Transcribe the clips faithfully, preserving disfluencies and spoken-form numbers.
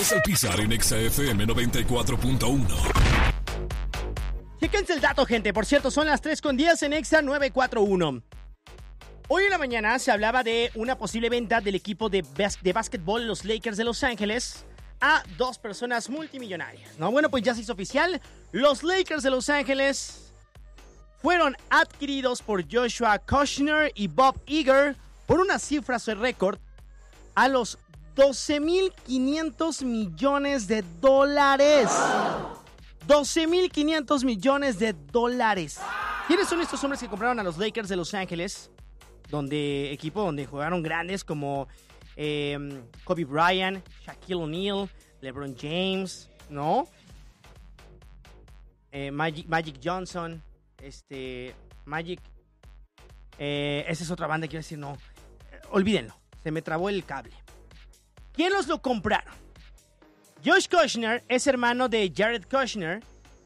Manos al pisar en Exa F M noventa y cuatro punto uno. Chéquense el dato, gente. Por cierto, son las tres con diez en Exa novecientos cuarenta y uno. Hoy en la mañana se hablaba de una posible venta del equipo de, bas- de básquetbol, los Lakers de Los Ángeles, a dos personas multimillonarias, ¿no? Bueno, pues ya se hizo oficial. Los Lakers de Los Ángeles fueron adquiridos por Joshua Kushner y Bob Iger por una cifra de récord a los doce mil quinientos millones de dólares. doce mil quinientos millones de dólares. ¿Quiénes son estos hombres que compraron a los Lakers de Los Ángeles? Donde, equipo donde jugaron grandes como eh, Kobe Bryant, Shaquille O'Neal, LeBron James, ¿no? Eh, Magic, Magic Johnson, este, Magic, eh, esa es otra banda, quiero decir, no, eh, olvídenlo, se me trabó el cable. ¿Quién los lo compraron? Josh Kushner es hermano de Jared Kushner,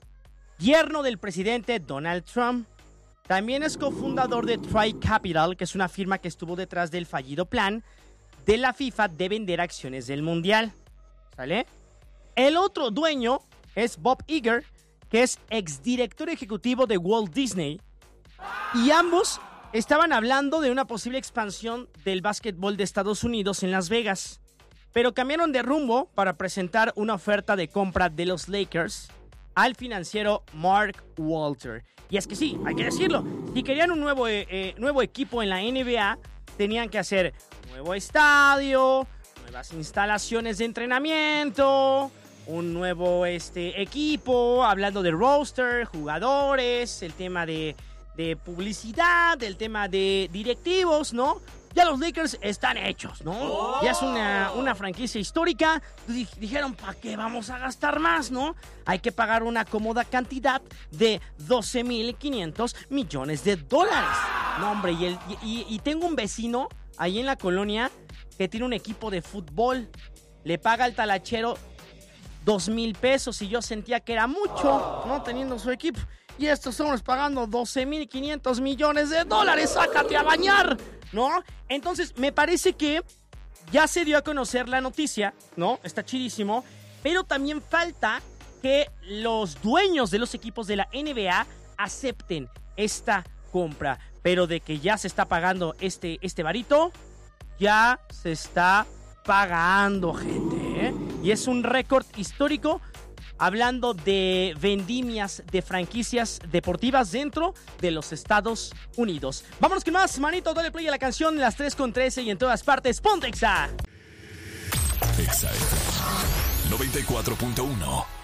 yerno del presidente Donald Trump. También es cofundador de Tri Capital, que es una firma que estuvo detrás del fallido plan de la FIFA de vender acciones del Mundial. ¿Sale? El otro dueño es Bob Iger, que es exdirector ejecutivo de Walt Disney. Y ambos estaban hablando de una posible expansión del básquetbol de Estados Unidos en Las Vegas. Pero cambiaron de rumbo para presentar una oferta de compra de los Lakers al financiero Mark Walter. Y es que sí, hay que decirlo, si querían un nuevo, eh, nuevo equipo en la N B A, tenían que hacer nuevo estadio, nuevas instalaciones de entrenamiento, un nuevo este, equipo, hablando de roster, jugadores, el tema de, de publicidad, el tema de directivos, ¿no? Ya los Lakers están hechos, ¿no? Oh. Ya es una, una franquicia histórica. Dijeron, ¿para qué vamos a gastar más, no? Hay que pagar una cómoda cantidad de doce mil quinientos millones de dólares. No, hombre, y, el, y, y tengo un vecino ahí en la colonia que tiene un equipo de fútbol. Le paga al talachero dos mil pesos y yo sentía que era mucho, ¿no? Teniendo su equipo. Y estos somos pagando doce mil quinientos millones de dólares. ¡Sácate a bañar! ¿No? Entonces, me parece que ya se dio a conocer la noticia, ¿no? Está chidísimo. Pero también falta que los dueños de los equipos de la N B A acepten esta compra. Pero de que ya se está pagando este, este varito, ya se está pagando, gente, ¿eh? Y es un récord histórico. Hablando de vendimias de franquicias deportivas dentro de los Estados Unidos. Vámonos con más, manito, dale play a la canción de las tres con trece y en todas partes. ¡Ponte Exa! Exa noventa y cuatro punto uno.